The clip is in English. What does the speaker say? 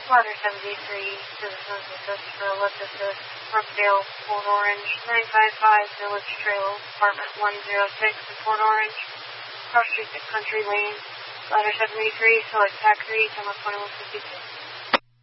Ladder 73, Citizens Assist for Ellipsis, Brookdale, Port Orange, 955 Village Trail, Apartment 106 in Port Orange, cross streets at Country Lane, Ladder 73, select taxi, 2152.